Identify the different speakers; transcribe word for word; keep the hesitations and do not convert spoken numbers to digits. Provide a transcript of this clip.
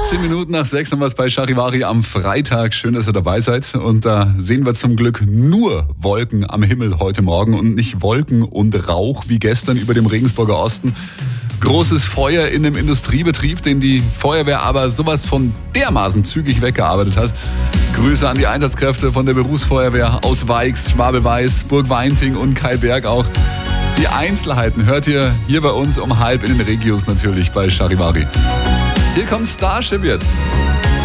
Speaker 1: achtzehn Minuten nach sechs haben wir es bei Charivari am Freitag. Schön, dass ihr dabei seid. Und da sehen wir zum Glück nur Wolken am Himmel heute Morgen und nicht Wolken und Rauch wie gestern über dem Regensburger Osten. Großes Feuer in einem Industriebetrieb, den die Feuerwehr aber sowas von dermaßen zügig weggearbeitet hat. Grüße an die Einsatzkräfte von der Berufsfeuerwehr aus Weix, Schwabel-Weiß, Burg-Weinting und Kaiberg auch. Die Einzelheiten hört ihr hier bei uns um halb in den Regios natürlich bei Charivari. Hier kommt Starship jetzt.